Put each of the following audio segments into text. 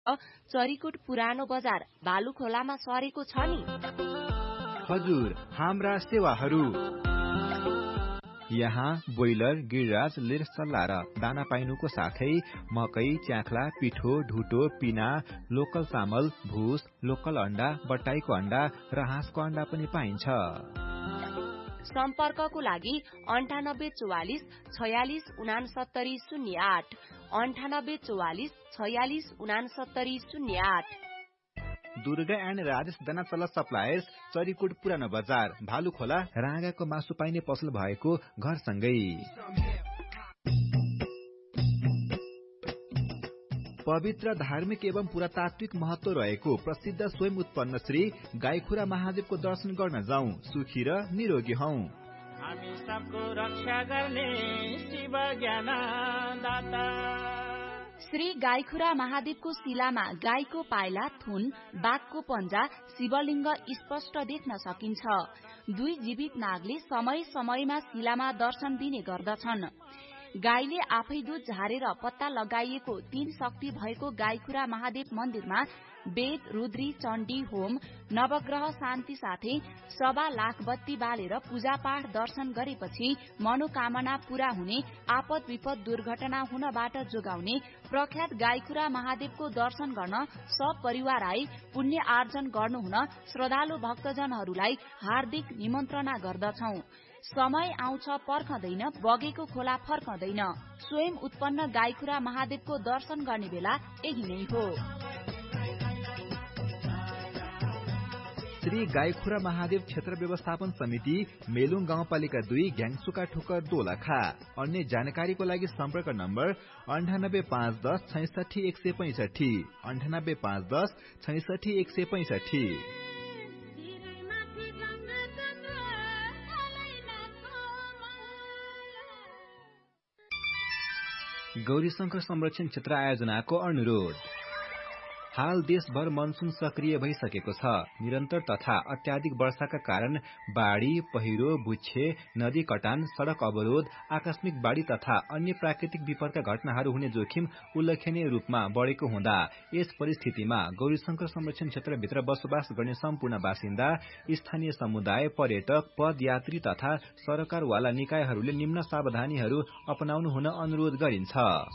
चरीकोट पुरानो बजार बालुखोलामा सरेको छ नि। हजुर, हाम्रा सेवाहरू यहाँ ब्रोइलर, गिरिराज, लेरसल्ला र दाना पाइनुको साथै मकै, च्याख्ला, पिठो, ढुटो, पिना, लोकल चामल, भुस, लोकल अण्डा, बट्टाईको अण्डा र हाँसको अण्डा पनि पाइन्छ। सम्पर्कको लागि 9844 46 69 08 9844 46 69 08। दुर्गा एन्ड राजेश दानाचला सप्लायर्स, चरीकोट पुरानो बजार भालुखोला, राँगाको मासु पाइने पसल भएको घरसँगै। पवित्र धार्मिक एवं पुरातात्विक महत्व रहेको प्रसिद्ध स्वयं उत्पन्न श्री गाईखुरा महादेवको दर्शन गर्न जाउँ, सुखी र निरोगी हौ। हामी सबको रक्षा गर्ने शिव ज्ञानदाता। श्री गाईखुरा महादेवको शिलामा गाईको पाइला, थुन, बाघको पञ्जा, शिवलिङ्ग स्पष्ट देख्न सकिन्छ। दुई जीवित नागले समय समयमा शिलामा दर्शन दिने गर्दछन्। गाईले आफै दूध झारेर पत्ता लगाइएको 3 शक्ति भएको गाईखुरा महादेव मन्दिरमा वेद, रुद्री, चण्डी होम, नवग्रह शान्ति साथै 1.25 लाख बत्ती बालेर पूजापाठ दर्शन गरेपछि मनोकामना पूरा हुने, आपद विपद दुर्घटना हुनबाट जोगाउने प्रख्यात गाईखुरा महादेवको दर्शन गर्न सब परिवार आई पुण्य आर्जन गर्नुहुन श्रद्धालु भक्तजनहरूलाई हार्दिक निमन्त्रणा गर्दछौ। समय आउँछ पर्खदैन, बगेको खोला फर्कदैन। स्वयं उत्पन्न गाईखुरा महादेवको दर्शन गर्ने बेला यही नै हो। श्री गाईखुरा महादेव क्षेत्र व्यवस्थापन समिति, मेलुङ गाउँपालिका 2, ग्याङसुका ठोकर दोलखा। अन्य जानकारीको लागि सम्पर्क नम्बर 985110 66165 985110 66165। गौरीशंकर संरक्षण क्षेत्र आयोजनाको अनुरोध। हाल देशभर मनसून सक्रिय भइसकेको छ। निरन्तर तथा अत्याधिक वर्षाका कारण बाढ़ी, पहिरो, बुच्छे, नदी कटान, सड़क अवरोध, आकस्मिक बाढ़ी तथा अन्य प्राकृतिक विपदका घटनाहरू हुने जोखिम उल्लेखनीय रूपमा बढ़ेको हुँदा यस परिस्थितिमा गौरीशंकर संरक्षण क्षेत्रभित्र बसोबास गर्ने सम्पूर्ण बासिन्दा, स्थानीय समुदाय, पर्यटक, पदयात्री तथा सरकारवाला निकायहरूले निम्न सावधानीहरू अपनाउनु हुन अनुरोध गरिन्छ।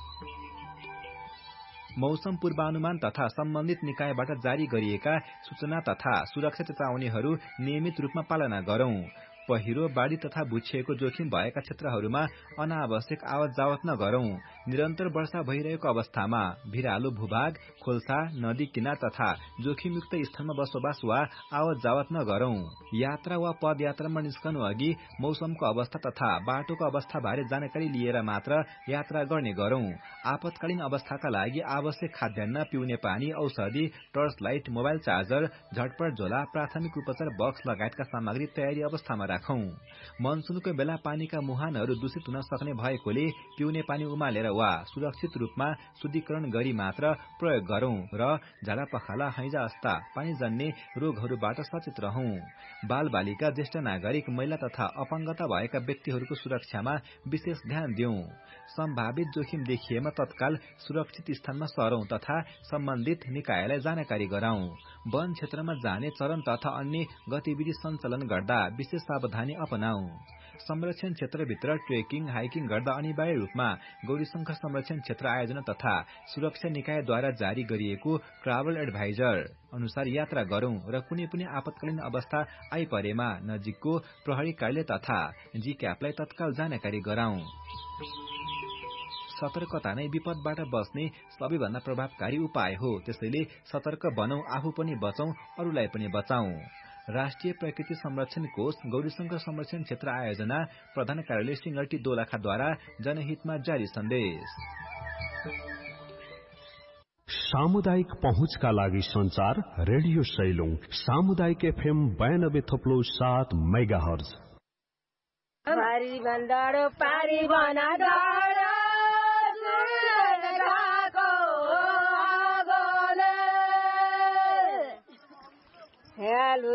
मौसम पूर्वानुमान तथा सम्बन्धित निकायबाट जारी गरिएका सूचना तथा सुरक्षा चेतावनीहरू नियमित रूपमा पालना गरौं। पहिरो, बाढ़ी तथा बुच्छेको जोखिम भएका क्षेत्रहरूमा अनावश्यक आवत जावत नगरौं। निरन्तर वर्षा भइरहेको अवस्थामा भिरालो भूभाग, खोल्सा, नदी किनार तथा जोखिमयुक्त स्थानमा बसोबास वा आवत जावत नगरौं। यात्रा वा पदयात्रामा निस्कनु अघि मौसमको अवस्था तथा बाटोको अवस्था बारे जानकारी लिएर मात्र यात्रा गर्ने गरौं। आपतकालीन अवस्थाका लागि आवश्यक खाद्यान्न, पिउने पानी, औषधि, टर्च लाइट, मोबाइल चार्जर, झटपट झोला, प्राथमिक उपचार बक्स लगायतका सामग्री तयारी अवस्थामा राखौं। मनसूनको बेला पानीका मुहानहरू दूषित हुन सक्ने भएकोले पिउने पानी उमालेर वा सुरक्षित रूपमा शुद्धिकरण गरी मात्र प्रयोग गरौं र झाडा पखाला, हैजा जस्ता पानीजन्य रोगहरूबाट सचेत रहौं। बाल बालिका, ज्येष्ठ नागरिक, महिला तथा अपाङ्गता भएका व्यक्तिहरूको सुरक्षामा विशेष ध्यान दिउँ। सम्भावित जोखिम देखिएमा तत्काल सुरक्षित स्थानमा सरौं तथा सम्बन्धित निकायलाई जानकारी गराउँ। वन क्षेत्रमा जाने चरण तथा अन्य गतिविधि सञ्चालन गर्दा विशेष सावधानी अपनाऊ। संरक्षण क्षेत्रभित्र ट्रेकिङ, हाइकिङ गर्दा अनिवार्य रूपमा गौरीशंकर संरक्षण क्षेत्र आयोजना तथा सुरक्षा निकायद्वारा जारी गरिएको ट्राभल एडभाइजर अनुसार यात्रा गरौं र कुनै पनि आपतकालीन अवस्था आइपरेमा नजिकको प्रहरी कार्यालय तथा जिक्यापलाई तत्काल जानकारी गराउँ। सतर्कता नै विपदबाट बस्ने सबैभन्दा प्रभावकारी उपाय हो। त्यसैले सतर्क बनौं, आफू पनि बचौं, अरूलाई पनि बचाउँ। राष्ट्रिय प्रकृति संरक्षण कोष, गौरीशंकर संरक्षण क्षेत्र आयोजना, प्रधान कार्यालय सिंगल्टी दोलखाद्वारा जनहितमा जारी सन्देश। सामुदायिक पहुँचका लागि संचार रेडियो सैलुङ, सामुदायिक FM 92.7 मेगाहर्ज। हेलो